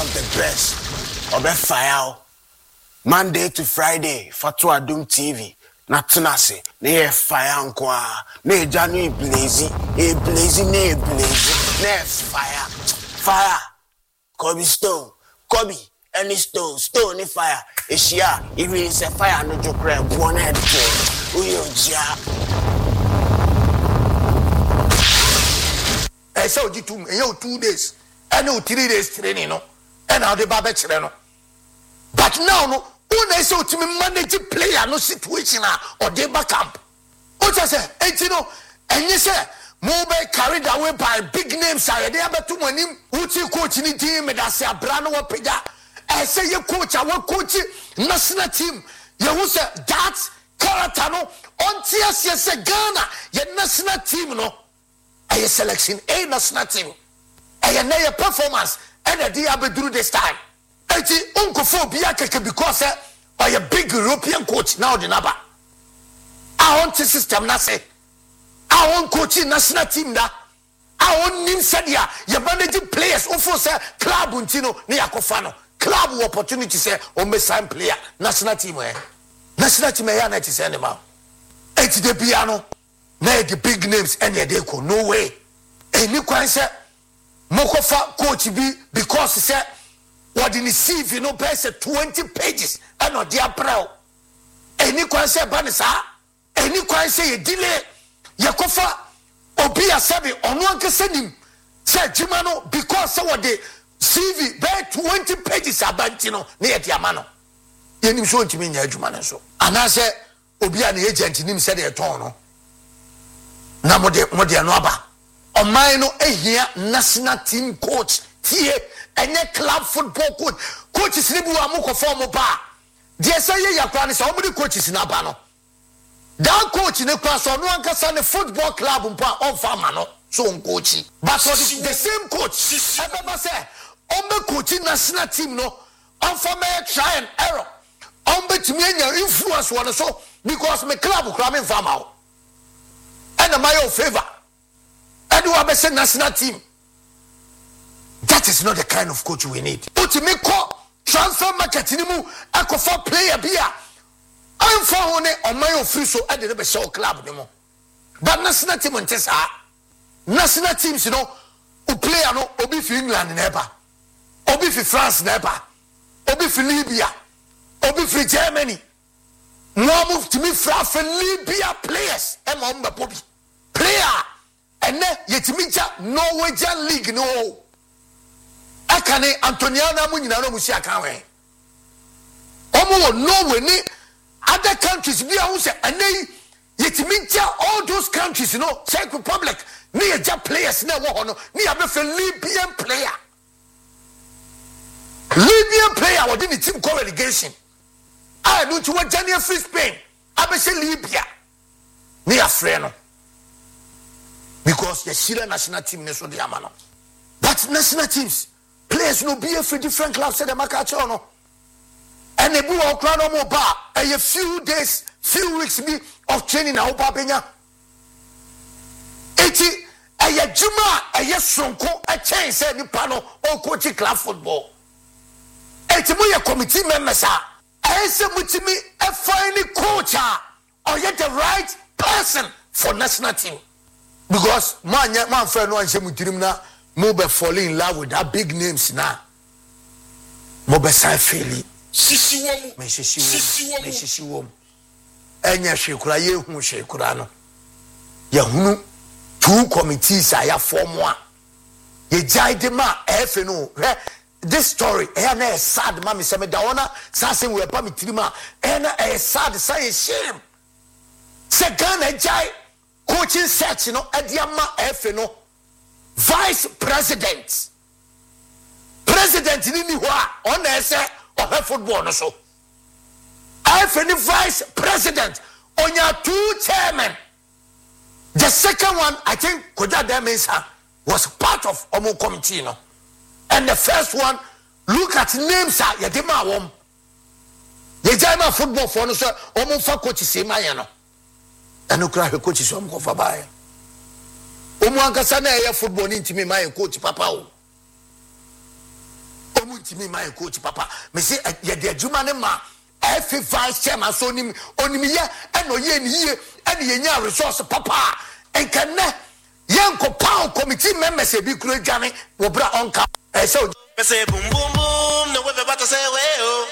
of the best. Obe fire Monday to Friday, Fatwa Doom TV. Natunase, ne fire nkwa, ne January blazy, ne blazy, ne fire. Fire. Kobe stone, Kobe, any stone, stone, fire. Ishia, if it is a fire, no joke, one head kill. I saw you 2 days, and no 3 days training, no, and now the Babette Reno. But now, no, when I saw to me manage to play no situation or deba camp. What I say, and you know, and you say, Mobile carried away by big names. I there but to him, who's your coach in the team, and I say, Brano Pega. I say, your coach, our coach, national team. You was that's Caratano on TS, yes, Ghana, your national team, no. I selection a national team. I know performance, and a dear do this time. I see Uncle Phobia because by a big European coach now, the number. I want the system, not say. I want coaching national team da. I want nim sadia. You managing players offer say club untino ni akofano. Club opportunity say on me sign player national team eh. National team eh na it is animal. It's the piano. Na the big names any dey ko no way. Any kwan say mokofa coach bi because say what in receive you know pay 20 pages and no dia brow. Any kwan say banisa. Any kwan say delay Yakofa Obia Sabi on one casedim said Jimano because so what the CV by 20 pages abantino near Diamano. Yenim show to me near Jumano so. And I said Obia the agent in him said a tono. Namode Modianoba. On mine a here national team coach here and a club football coach. Coach is Libu Amuko former bar. Dear say Yapan is how many coaches in Abano. That coach in the class on one can a football club on farmer so coachy. But for the same coach, I never say on the coaching national team no on for me try and error. On bet me influence one so because my club cramming farmer. And my own favor. And do I say national team? That is not the kind of coach we need. But me call transfer market in mu for player beer. I'm for on my official at the show club no more. But national team on test national teams, you know, who play no obi for England never, obi for France never, obi for Libya, obi for Germany. No move to me for Libya players. I'm on the Bobby player, and then yet me Norwegian league no. I can't Antoniana Munina no Musia Kawe. Omo Norway ni. Other countries, we are also, and they yet all those countries, you know, Czech Republic, near just players, near a Libyan player. Libyan player, what did the team call relegation? I don't know what January Free Spain. I say Libya, near Freno. Because the Syria national team is on the Amano. But national teams, players no be for different clubs, said the Macachono. And the boy crown no more bar a few days, few weeks of training now, Babenya. 80 a Juma, a yes, sonko, a chain said the panel or coaching club football. 80 more committee members are. I said with me a final coach or yet the right person for national team. Because man friend one say mutimna mobile falling in love with that big names now. Mobile side fairly. Sisiwom enya shekura ye hu shekura no ye hunu 2 committees aya form 1 ye jaide ma efe no this story na sad ma me se me da wona sase we pa me tirima na sad say shame se Ghana jai coaching search no adiama efe no vice president ni ho a on na say of football no so I the vice president on your 2 chairmen. The second one I think Koja Demesa was part of Omo committee no. And the first one look at names ya dema wom. Ye jama football for no so Omo fa coach se maya no. And no cry coach so Omo fa bae. Omo ankasa na ya football ni ntimi maya coach papa o. Omo wontimi my coach papa me say ye de adwuma ne ma every vice chairman so onimiye eno ye ni ye ene ye nya resource papa enkanne yenko pound committee members e bi kuro dwane wo bra onka say boom boom boom no we about to say we